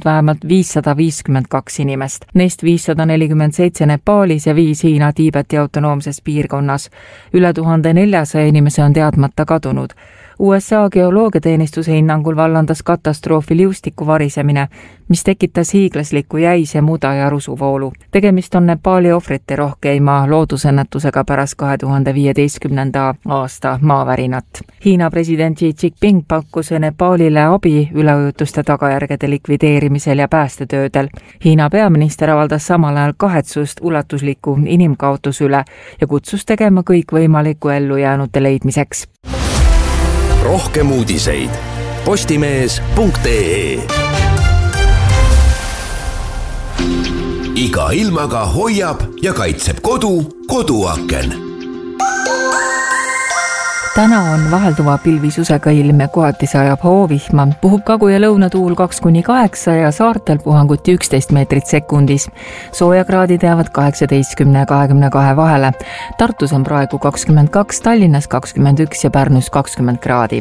vähemalt 552 inimest. Neist 547 Nepaalis ja 5 Hiina Tiibeti autonoomses piirkonnas. Üle 1400 inimese on teadmata kadunud. USA geoloogiateenistuse hinnangul vallandas katastroofi liustiku varisemine, mis tekitas hiiglasliku jäise, muda ja rusuvoolu. Tegemist on Nepaali ohvrite rohkeima loodusõnnetusega pärast 2015. aasta maavärinat. Hiina president Xi Jinping pakkus Nepaalile abi üleujutuste tagajärgede likvideerimisel ja päästetöödel. Hiina peaminister avaldas samal ajal kahetsust ulatusliku inimkaotuse üle ja kutsus tegema kõikvõimalikku ellujäänute leidmiseks. Rohkem uudiseid postimees.ee. Iga ilmaga hoiab ja kaitseb koduaken. Täna on vahelduva pilvisusega ilm ja kohati sajab hoovihma. Puhub kagu- ja lõunatuul 2-8 ja saartel puhanguti 11 meetrit sekundis. Soojakraadid jäävad 18 ja 22 vahele. Tartus on praegu 22, Tallinnas 21 ja Pärnus 20 kraadi.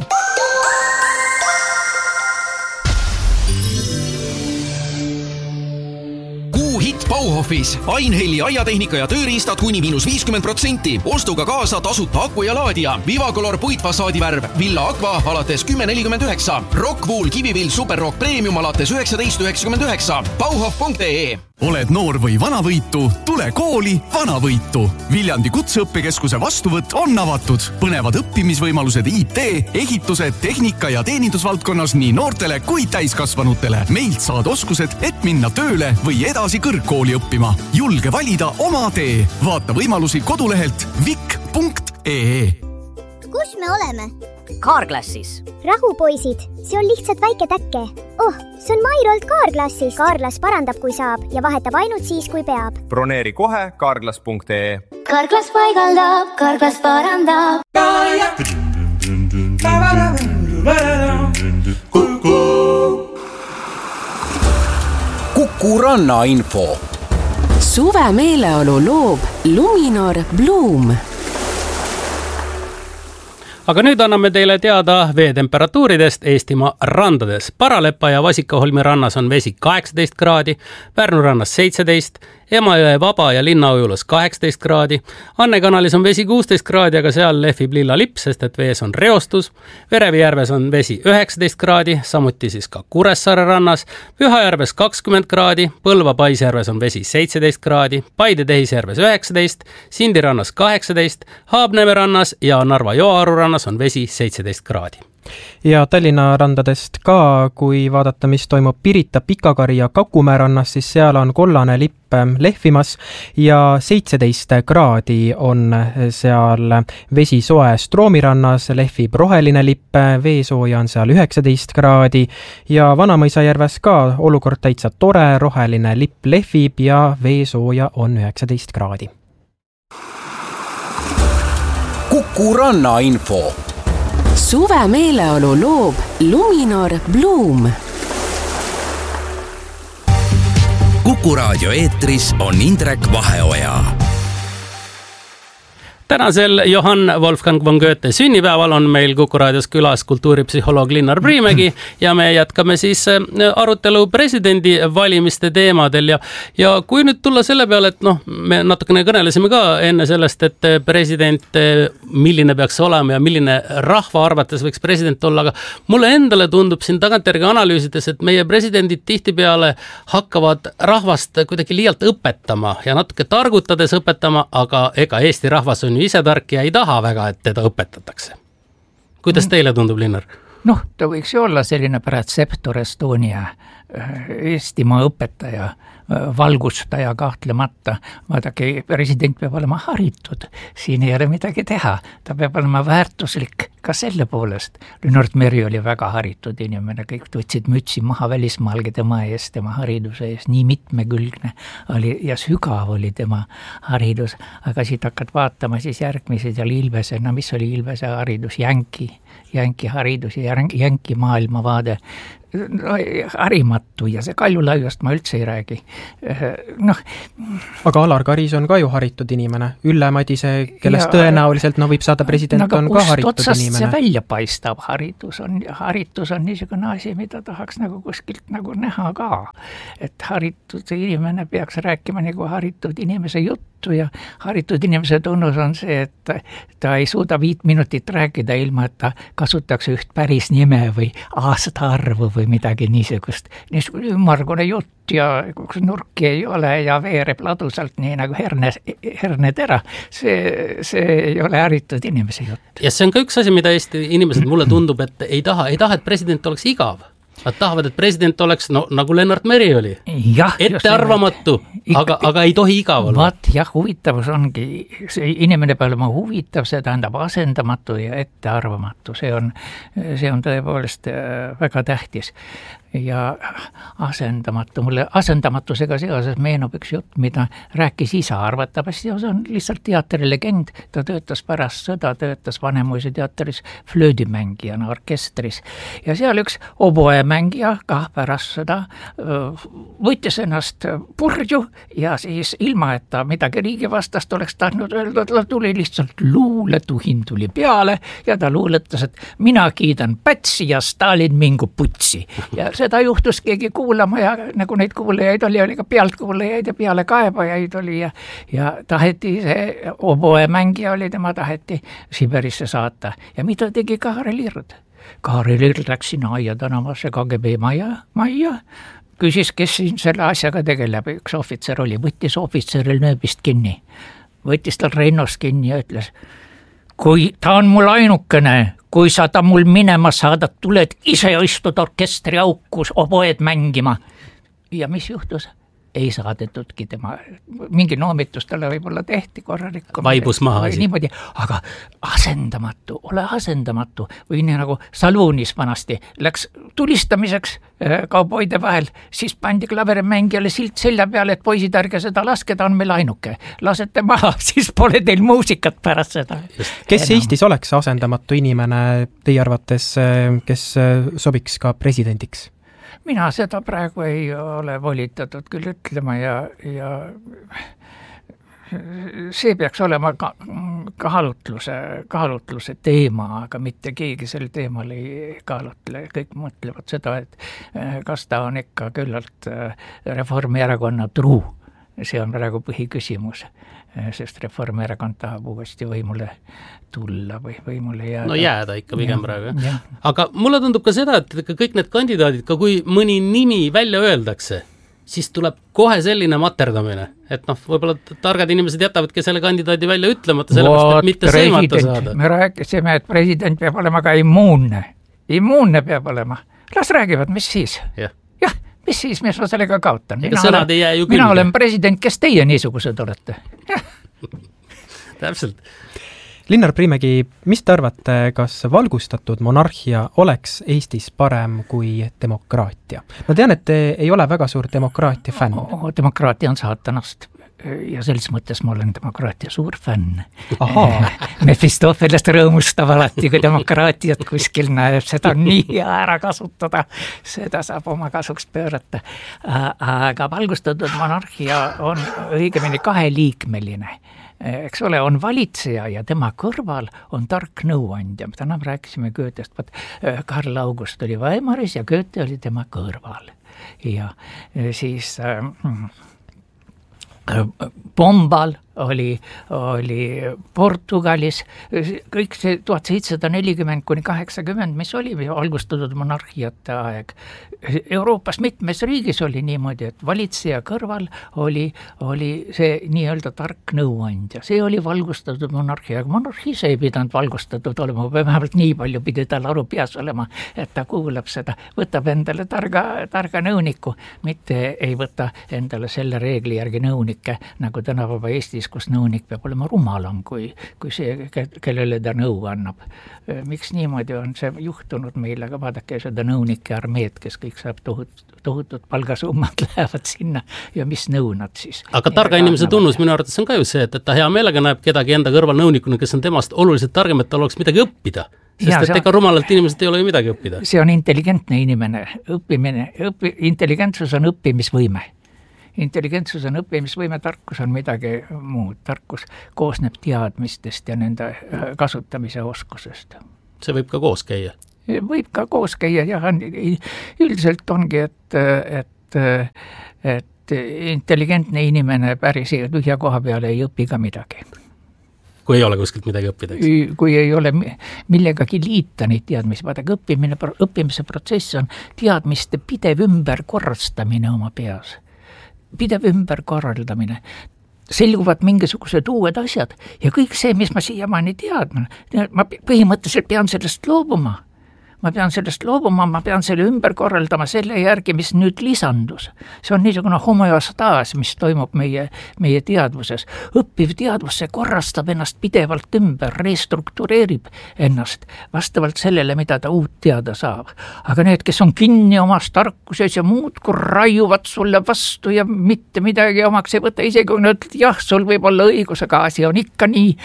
Bauhofis Ainhelli aiatehnika ja tööriistad kuni -50%. Ostuga kaasa tasuta aku ja laadija. Vivacolor puitfassaadivärv Villa Aqua alates 10,49. Rockwool Kivivill Superrock Premium alates 19,99. Bauhof.ee. Oled noor või vanavõitu? Tule kooli Vanavõitu. Viljandi kutseõppekeskuse vastuvõtt on avatud. Põnevad õppimisvõimalused IT, ehitused, tehnika ja teenindusvaldkonnas nii noortele kui täiskasvanutele. Meilt saad oskused, et minna tööle või edasi kõrgkooli õppima. Julge valida oma tee. Vaata võimalusi kodulehelt vik.ee. Kus me oleme? Carglassis. Rahu, poisid. See on lihtsalt väike täkke. Oh, see on Mairolt Carglassis. Carglass parandab, kui saab ja vahetab ainult siis, kui peab. Broneeri kohe Carglass.ee. Carglass paigaldab, Carglass parandab. Kuku Ranna info. Suve meeleolu loob Luminor Bloom. Aga nüüd anname teile teada veetemperatuuridest Eestimaa randades. Paralepa ja Vasikaholmi rannas on vesi 18 kraadi, Pärnu rannas 17, Emajõe Vaba ja Linnaujulas 18 kraadi, Anne kanalis on vesi 16 kraadi, aga seal lehvib lilla lipp, sest et vees on reostus. Verevijärves on vesi 19 kraadi, samuti siis ka Kuressaare rannas, Pühajärves 20 kraadi, Põlva Paisjärves on vesi 17 kraadi, Paide Tehisjärves 19, Sindi rannas 18, Haabneme rannas ja Narva Joaru rannas on vesi 17 kraadi. Ja Tallinna randadest ka, kui vaadata, mis toimub Pirita, Pikakari ja Kakumäe rannas, siis seal on kollane lipp lehvimas ja 17 kraadi on seal vesi soe. Stroomi rannas lehvib roheline lipp, veesooja on seal 19 kraadi ja Vanamõisajärves ka olukord täitsa tore, roheline lipp lehvib ja veesooja on 19 kraadi. Kuku Ranna info. Suve meeleolu loob Luminor Bloom. Kuku raadio eetris on Indrek Vaheoja. Tänasel Johann Wolfgang von Goethe sünnipäeval on meil Kuku raadios külas kultuuripsühholoog Linnar Priimägi ja me jätkame siis arutelu presidendi valimiste teemadel ja kui nüüd tulla selle peale, et me natukene kõnelesime ka enne sellest, et president, milline peaks olema ja milline rahva arvates võiks president olla, aga mulle endale tundub siin tagantjärgi analüüsides, et meie presidendid tihtipeale hakkavad rahvast kuidagi liialt õpetama ja natuke targutades õpetama, aga ega Eesti rahvas on ise tark ja ei taha väga, et teda õpetatakse. Kuidas teile tundub, Linnar? Ta võiks ju olla selline Prätseptor Estonia, Eestimaa õpetaja, valgustaja kahtlemata. Vaadake, president peab olema haritud, siin ei ole midagi teha. Ta peab olema väärtuslik ka selle poolest. Lennart Meri oli väga haritud inimene, kõik võtsid mütsi maha välismaalgi tema ees, tema hariduse ees, nii mitmekülgne oli ja sügav oli tema haridus. Aga siit hakkad vaatama siis järgmised ja Ilvese, mis oli Ilvese haridus? jänki haridus ja jänki maailmavaade, harimatu ja see Kaljulaiust ma üldse ei räägi. Aga Alar Karis on ka ju haritud inimene. Ülle Madise, kellest tõenäoliselt võib saada president, on ka haritud inimene. See välja paistab haritus on niisugune asi, mida tahaks nagu kuskilt nagu näha ka. Et haritud inimene peaks rääkima nagu haritud inimese juttu ja haritud inimese tunnus on see, et ta ei suuda 5 minutit rääkida ilma, et ta kasutaks üht päris nime või aastaarvu või midagi niisugust ümmargune jutt ja nurki ei ole ja veereb ladusalt nii nagu hernetera. See ei ole haritud inimese jutt. Ja see on ka üks asi, mida Eesti inimesed mulle tundub, et ei taha, et president oleks igav. Nad tahavad, et president oleks nagu Lennart Meri oli. Ettearvamatu, aga ei tohi igav olla. Huvitavus ongi, see inimene peale ma huvitav, see tähendab asendamatu ja ettearvamatu. See on tõepoolest väga tähtis. Ja mulle asendamatusega seoses meenub üks jutt, mida rääkis isa arvatavasti, see on lihtsalt teatrilegend, ta töötas pärast sõda, töötas Vanemuise teatris flöödimängijana orkestris ja seal üks oboemängija ka pärast sõda võttis ennast purju ja siis ilma, et ta midagi riigi vastast oleks tahtnud öelda, ta tuli lihtsalt luuletuhin tuli peale ja ta luuletas, et mina kiidan Pätsi ja Stalin mingu putsi ja seda juhtus keegi kuulama ja nagu neid kuulajaid oli ka pealtkuulajaid ja pealekaebajaid oli ja taheti see oboemängija oli, tema taheti Siberisse saata. Ja mida tegi Kaarel Ird? Kaarel Ird läks sinna Aia tänavasse KGB majja, küsis, kes siin selle asjaga tegeleb, üks ohvitser oli, võttis ohvitseril nööbist kinni, võttis tal Reinost kinni ja ütles, kui ta on mul ainukene, kui sa ta mul minema saadad, tuled ise istud orkestri aukus oboed mängima. Ja mis juhtus? Ei saadetudki tema, mingi noomitus talle võib-olla tehti korralikku. Vaibus maha. Niimoodi, aga ole asendamatu või nii nagu Salunis vanasti läks tulistamiseks kauboide vahel, siis pandi klaverimängijale silt selja peale, et poisid ärge seda laske, ta on meil ainuke. Lasete maha, siis pole teil muusikat pärast seda. Kes Eestis oleks asendamatu inimene teie arvates, kes sobiks ka presidendiks? Mina seda praegu ei ole volitatud küll ütlema ja see peaks olema kaalutluse teema, aga mitte keegi sel teemal ei kaalutle. Kõik mõtlevad seda, et kas ta on ikka küllalt Reformierakonna truu. See on praegu põhiküsimus, sest Reformierakond tahab uuesti võimule tulla või võimule jääda. No jääda ikka pigem praegu. Aga mulle tundub ka seda, et kõik need kandidaadid, ka kui mõni nimi välja öeldakse, siis tuleb kohe selline materdamine. Et võib-olla targad inimesed jätavadki selle kandidaadi välja ütlemata, sellepärast, et mitte sõimata saada. Me rääkisime, et president peab olema ka immuunne. Immuunne peab olema. Las räägivad, mis siis? Mis siis, mis ma sellega kaotan? Mina olen president, kes teie niisugused olete? Täpselt. Linnar Priimägi, mis te arvate, kas valgustatud monarhia oleks Eestis parem kui demokraatia? Ma tean, et te ei ole väga suur demokraatia fänn. Demokraatia on saatanast ja selles mõttes ma olen demokraatia suur fänn. Mefistofelest rõõmustab alati, kui demokraatiat kuskil näeb, seda on nii hea ära kasutada, seda saab oma kasuks pöörata. Aga valgustatud monarhia on õigemini kaheliikmeline. Eks ole, on valitseja ja tema kõrval on tark nõuandja. Täna rääkisime Goethest, Karl August oli Weimaris ja Goethe oli tema kõrval. Ja siis Pombal oli Portugalis, kõik see 1740–80, mis oli valgustatud monarhiate aeg. Euroopas mitmes riigis oli niimoodi, et valitseja kõrval oli see nii-öelda tark nõuandja. See oli valgustatud monarhia, aga monarhis ei pidanud valgustatud olema, vähemalt nii palju pidi tal aru peas olema, et ta kuulab seda, võtab endale targa nõuniku, mitte ei võta endale selle reegli järgi nõunikke, nagu tänapäeva Eestis, kus nõunik peab olema rumalam kui see, kellele ta nõu annab. Miks niimoodi on see juhtunud meil, aga vaadake seda nõunike armeed, kes kõik saab tohutud palgasummad lähevad sinna ja mis nõu nad siis. Aga targa inimese tunnus minu arvates on ka ju see, et ta hea meelega näeb kedagi enda kõrval nõunikuna, kes on temast oluliselt targem, et tal oleks midagi õppida. Sest et ega rumalalt inimesed ei ole ju midagi õppida. See on intelligentne inimene, intelligentsus on õppimisvõime. Intelligentsus on õppimisvõime, tarkus on midagi muud. Tarkus koosneb teadmistest ja nende kasutamise oskusest. See võib ka koos käia? Võib ka koos käia, jah. Üldiselt ongi, et intelligentne inimene päris tühja koha peale ei õpi ka midagi. Kui ei ole kuskilt midagi õppida? Kui ei ole millegagi liita neid teadmisi. Vaadake, õppimise protsess on teadmiste pidev ümberkorrastamine oma peas. Pidev ümberkorraldamine. Selguvad mingisugused uued asjad ja kõik see, mis ma siiamaani teadman, ma põhimõtteliselt pean sellest loobuma. Ma pean selle ümber korraldama selle järgi, mis nüüd lisandus. See on niisugune homeostaas, mis toimub meie teadvuses. Õppiv teadvus, see korrastab ennast pidevalt ümber, restruktureerib ennast vastavalt sellele, mida ta uut teada saab. Aga need, kes on kinni omas tarkuses ja muud, kui raiuvad sulle vastu ja mitte midagi omaks ei võta, isegi kui nad, jah, sul võib olla õigus, aga asi on ikka nii,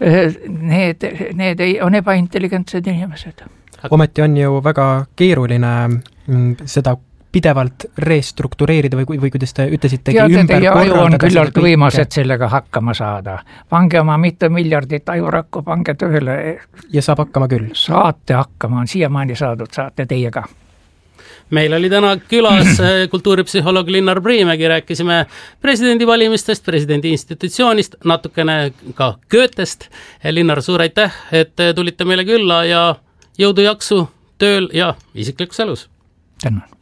need on ebaintelligentsed inimesed. Ometi on ju väga keeruline seda pidevalt restruktureerida või kuidas te ütlesitegi ümber korraldada. Aju on küllalt võimas, et sellega hakkama saada. Pange oma mitu miljardit ajurakku, pange tööle. Ja saab hakkama küll. Saate hakkama, on siiamaani saadud, saate teie ka. Meil oli täna külas kultuuripsühholoog Linnar Priimägi, rääkisime presidendivalimistest, presidendi institutsioonist, natukene ka Goethest. Linnar, suur aitäh, et tulite meile külla ja jõudu jaksu tööl ja isiklikus elus. Tänan.